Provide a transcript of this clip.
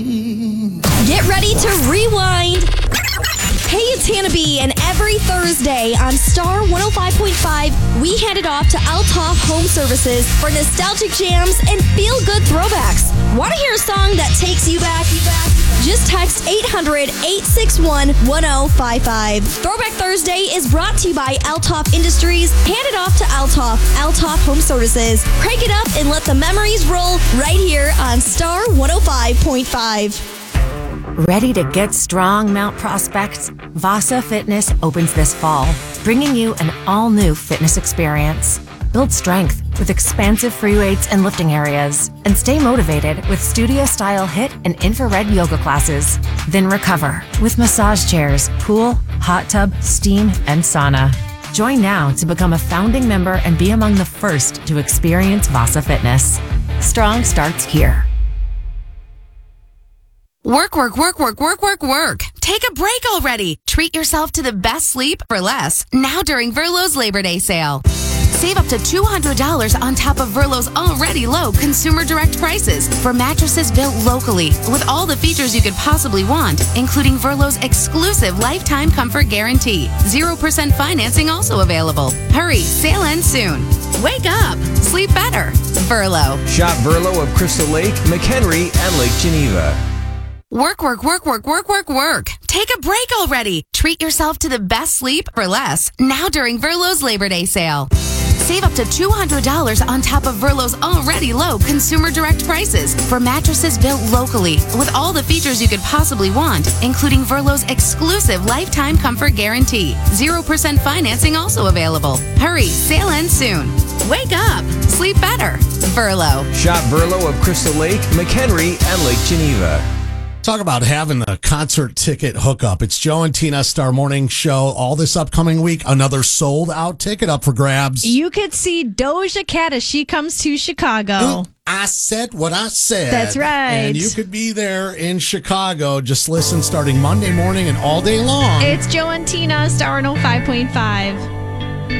Get ready to rewind. Hey, it's Hannah B, and every Thursday on Star 105.5, we hand it off to Althoff Home Services for nostalgic jams and feel-good throwbacks. Want to hear a song that takes you back? Just text 800-861-1055. Throwback Thursday is brought to you by Althoff Industries. Hand it off to Althoff Home Services. Crank it up and let the memories roll right here on Star 105.5. Ready to get strong, Mount Prospect? Vasa Fitness opens this fall, bringing you an all-new fitness experience. Build strength with expansive free weights and lifting areas, and stay motivated with studio-style HIIT and infrared yoga classes. Then recover with massage chairs, pool, hot tub, steam, and sauna. Join now to become a founding member and be among the first to experience Vasa Fitness. Strong starts here. Work. Take a break already. Treat yourself to the best sleep for less now during Verlo's Labor Day sale. Save up to $200 on top of Verlo's already low consumer direct prices for mattresses built locally with all the features you could possibly want, including Verlo's exclusive lifetime comfort guarantee. 0% financing also available. Hurry, sale ends soon. Wake up. Sleep better. Verlo. Shop Verlo of Crystal Lake, McHenry, and Lake Geneva. Work. Take a break already. Treat yourself to the best sleep for less now during Verlo's Labor Day sale. Save up to $200 on top of Verlo's already low consumer direct prices for mattresses built locally with all the features you could possibly want, including Verlo's exclusive lifetime comfort guarantee. 0% financing also available. Hurry, sale ends soon. Wake up. Sleep better. Verlo. Shop Verlo of Crystal Lake, McHenry, and Lake Geneva. Talk about having a concert ticket hookup. It's Joe and Tina Star Morning Show. All this upcoming week, another sold out ticket up for grabs. You could see Doja Cat as she comes to Chicago. I said what I said. That's right. And you could be there in Chicago. Just listen starting Monday morning and all day long. It's Joe and Tina, Star 105.5.